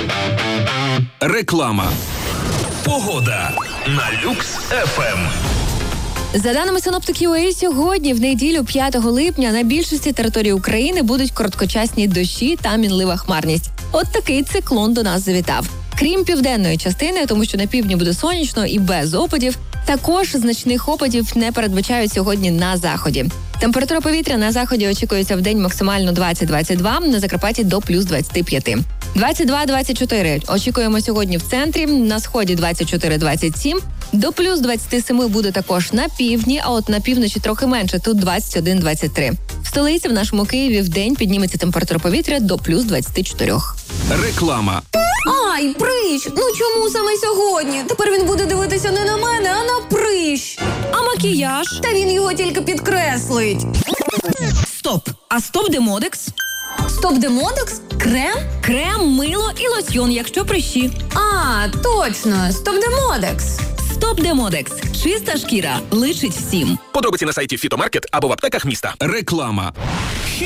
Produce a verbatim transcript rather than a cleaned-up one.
Реклама. Погода на Люкс еф ем. За даними синоптиків ю ей, сьогодні, в неділю п'ятого липня, на більшості території України будуть короткочасні дощі та мінлива хмарність. От такий циклон до нас завітав. Крім південної частини, тому що на півдні буде сонячно і без опадів, також значних опадів не передбачають сьогодні на заході. Температура повітря на заході очікується в день максимально двадцять - двадцять два, на Закарпатті до плюс двадцять п'ять. двадцять два - двадцять чотири очікуємо сьогодні в центрі, на сході двадцять чотири - двадцять сім. До плюс двадцять сім буде також на півдні, а от на півночі трохи менше, тут двадцять один - двадцять три. В столиці, в нашому Києві, в день підніметься температура повітря до плюс двадцять чотири. Реклама. Ай, прищ! Ну чому саме сьогодні? Тепер він буде дивитися не на мене, а на прищ. А макіяж? Та він його тільки підкреслить. Стоп! А стоп-демодекс? Стоп-демодекс? Крем? Крем, мило і лосьйон, якщо прищі. А, точно, стоп-демодекс. Стоп-демодекс. Чиста шкіра личить всім. Подробиці на сайті Фітомаркет або в аптеках міста. Реклама.